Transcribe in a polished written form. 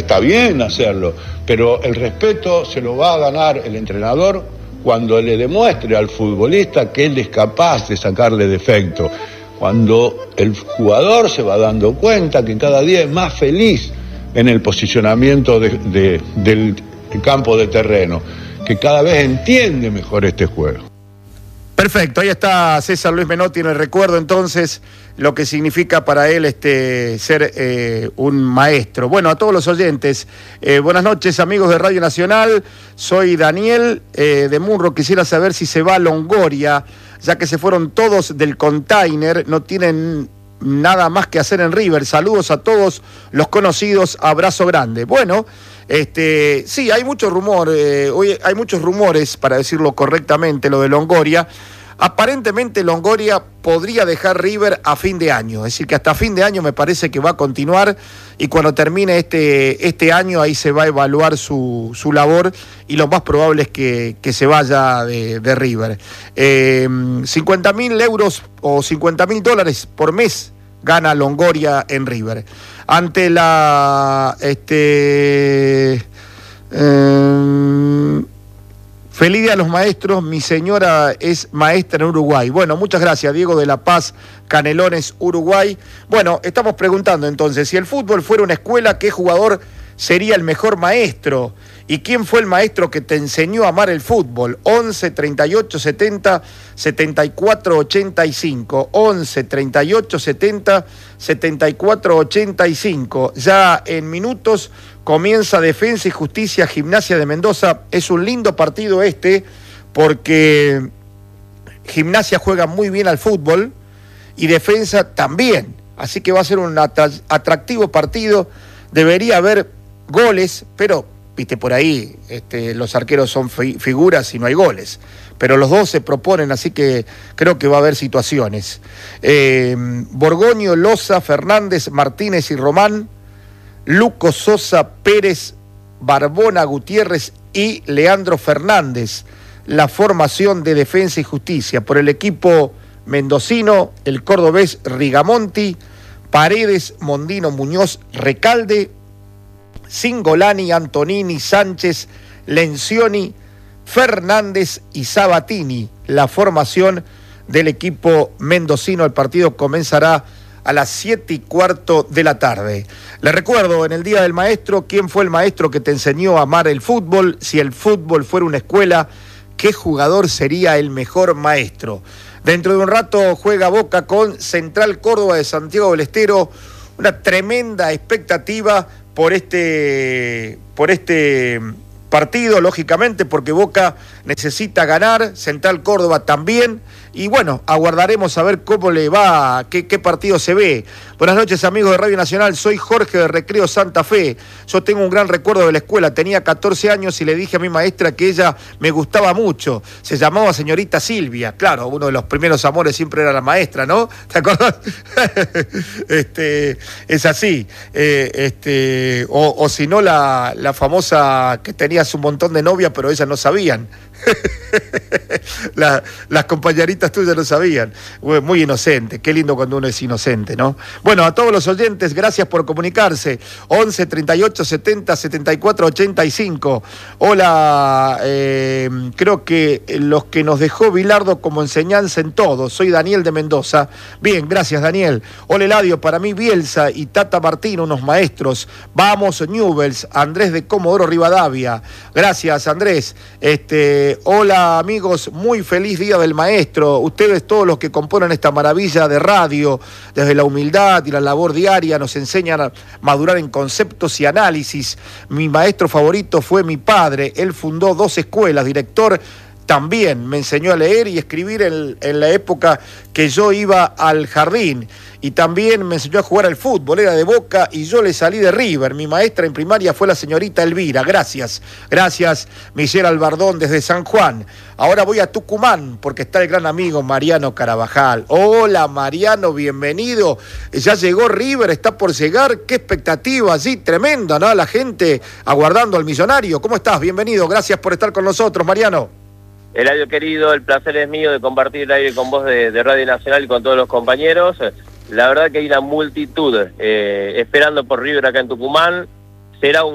está bien hacerlo, pero el respeto se lo va a ganar el entrenador cuando le demuestre al futbolista que él es capaz de sacarle defecto, cuando el jugador se va dando cuenta que cada día es más feliz en el posicionamiento del campo de terreno, que cada vez entiende mejor este juego. Perfecto, ahí está César Luis Menotti en el recuerdo entonces lo que significa para él ser un maestro. Bueno, a todos los oyentes, buenas noches amigos de Radio Nacional, soy Daniel de Munro, quisiera saber si se va Longoria, ya que se fueron todos del container, no tienen nada más que hacer en River. Saludos a todos los conocidos, abrazo grande. Bueno, sí, hay mucho rumor, hoy hay muchos rumores, para decirlo correctamente, lo de Longoria. Aparentemente Longoria podría dejar River a fin de año, es decir, que hasta fin de año me parece que va a continuar y cuando termine este año ahí se va a evaluar su labor y lo más probable es que se vaya de River. 50.000 euros o $50.000 por mes gana Longoria en River. Ante la feliz día a los maestros, mi señora es maestra en Uruguay. Bueno, muchas gracias, Diego de La Paz, Canelones, Uruguay. Bueno, estamos preguntando entonces, si el fútbol fuera una escuela, ¿qué jugador sería el mejor maestro? ¿Y quién fue el maestro que te enseñó a amar el fútbol? 11 38 70 74 85. 11 38 70 74 85. Ya en minutos comienza Defensa y Justicia, Gimnasia de Mendoza. Es un lindo partido porque Gimnasia juega muy bien al fútbol y Defensa también. Así que va a ser un atractivo partido. Debería haber goles, pero viste, por ahí los arqueros son figuras y no hay goles. Pero los dos se proponen, así que creo que va a haber situaciones. Borgoño, Loza, Fernández, Martínez y Román, Luco, Sosa, Pérez, Barbona, Gutiérrez y Leandro Fernández. La formación de Defensa y Justicia. Por el equipo mendocino, el cordobés Rigamonti, Paredes, Mondino, Muñoz, Recalde, Singolani, Antonini, Sánchez, Lencioni, Fernández y Sabatini. La formación del equipo mendocino. El partido comenzará a las 7:15 de la tarde. Les recuerdo, en el Día del Maestro, ¿quién fue el maestro que te enseñó a amar el fútbol? Si el fútbol fuera una escuela, ¿qué jugador sería el mejor maestro? Dentro de un rato juega Boca con Central Córdoba de Santiago del Estero. Una tremenda expectativa por este partido, lógicamente, porque Boca necesita ganar, Central Córdoba también, y bueno, aguardaremos a ver cómo le va, qué partido se ve. Buenas noches amigos de Radio Nacional, soy Jorge de Recreo Santa Fe. Yo tengo un gran recuerdo de la escuela, tenía 14 años y le dije a mi maestra que ella me gustaba mucho, se llamaba señorita Silvia, claro, uno de los primeros amores siempre era la maestra, ¿no? ¿Te acordás? Es así, o si no la famosa que tenías un montón de novias pero ellas no sabían. Las compañeritas tuyas no sabían. Muy inocente, qué lindo cuando uno es inocente, ¿no? Bueno, a todos los oyentes, gracias por comunicarse. 11 38 70 74 85. Hola, creo que los que nos dejó Bilardo como enseñanza en todo. Soy Daniel de Mendoza. Bien, gracias Daniel. Hola Eladio, para mí Bielsa y Tata Martino, unos maestros. Vamos Newells, Andrés de Comodoro Rivadavia. Gracias Andrés. Hola amigos, muy feliz Día del Maestro. Ustedes todos los que componen esta maravilla de radio, desde la humildad y la labor diaria, nos enseñan a madurar en conceptos y análisis. Mi maestro favorito fue mi padre. Él fundó 2 escuelas, director. También me enseñó a leer y escribir en la época que yo iba al jardín. Y también me enseñó a jugar al fútbol, era de Boca y yo le salí de River. Mi maestra en primaria fue la señorita Elvira. Gracias, Michelle Albardón desde San Juan. Ahora voy a Tucumán porque está el gran amigo Mariano Carabajal. Hola Mariano, bienvenido. Ya llegó River, está por llegar. Qué expectativa allí, tremenda, ¿no? La gente aguardando al millonario. ¿Cómo estás? Bienvenido, gracias por estar con nosotros, Mariano. Eladio querido, el placer es mío de compartir el aire con vos de Radio Nacional y con todos los compañeros. La verdad que hay una multitud esperando por River acá en Tucumán. Será un